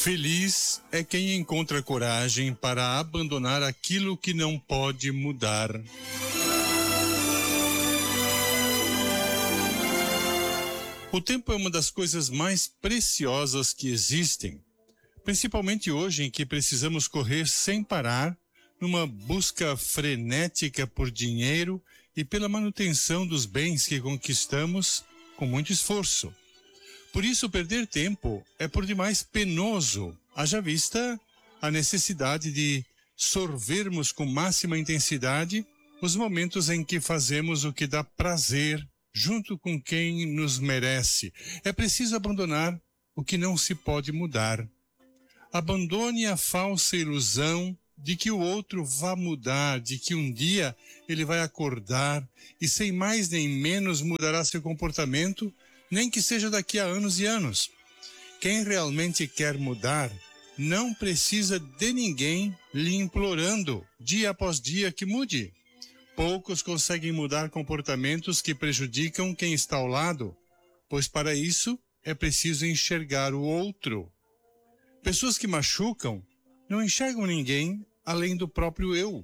Feliz é quem encontra coragem para abandonar aquilo que não pode mudar. O tempo é uma das coisas mais preciosas que existem, principalmente hoje em que precisamos correr sem parar, numa busca frenética por dinheiro e pela manutenção dos bens que conquistamos com muito esforço. Por isso, perder tempo é por demais penoso, haja vista a necessidade de sorvermos com máxima intensidade os momentos em que fazemos o que dá prazer, junto com quem nos merece. É preciso abandonar o que não se pode mudar. Abandone a falsa ilusão de que o outro vai mudar, de que um dia ele vai acordar e sem mais nem menos mudará seu comportamento, nem que seja daqui a anos e anos. Quem realmente quer mudar não precisa de ninguém lhe implorando, dia após dia, que mude. Poucos conseguem mudar comportamentos que prejudicam quem está ao lado, pois para isso é preciso enxergar o outro. Pessoas que machucam não enxergam ninguém além do próprio eu.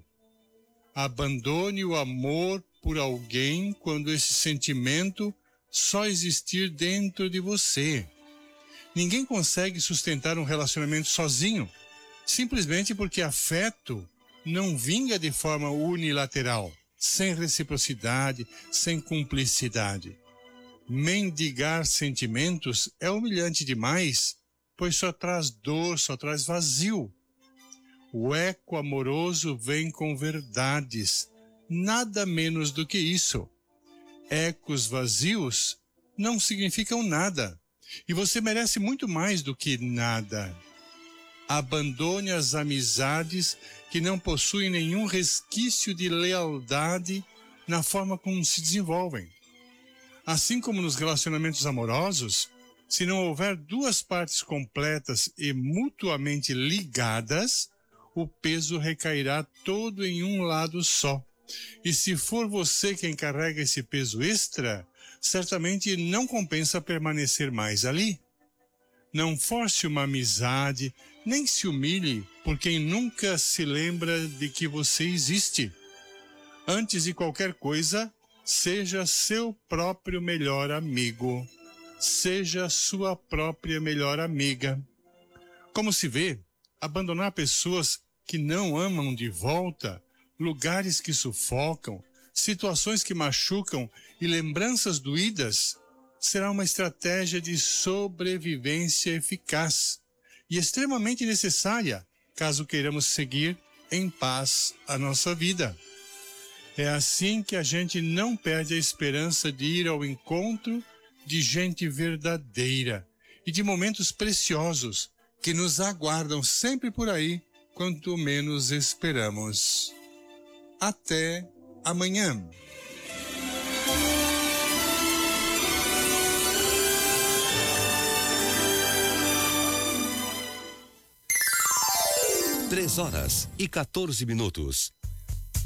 Abandone o amor por alguém quando esse sentimento só existir dentro de você. Ninguém consegue sustentar um relacionamento sozinho, simplesmente porque afeto não vinga de forma unilateral, sem reciprocidade, sem cumplicidade. Mendigar sentimentos é humilhante demais, pois só traz dor, só traz vazio. O eco amoroso vem com verdades, nada menos do que isso. Ecos vazios não significam nada, e você merece muito mais do que nada. Abandone as amizades que não possuem nenhum resquício de lealdade na forma como se desenvolvem. Assim como nos relacionamentos amorosos, se não houver duas partes completas e mutuamente ligadas, o peso recairá todo em um lado só. E se for você quem carrega esse peso extra, certamente não compensa permanecer mais ali. Não force uma amizade, nem se humilhe por quem nunca se lembra de que você existe. Antes de qualquer coisa, seja seu próprio melhor amigo. Seja sua própria melhor amiga. Como se vê, abandonar pessoas que não amam de volta, lugares que sufocam, situações que machucam e lembranças doídas, será uma estratégia de sobrevivência eficaz e extremamente necessária, caso queiramos seguir em paz a nossa vida. É assim que a gente não perde a esperança de ir ao encontro de gente verdadeira e de momentos preciosos que nos aguardam sempre por aí, quanto menos esperamos. Até amanhã. Três horas e 14 minutos.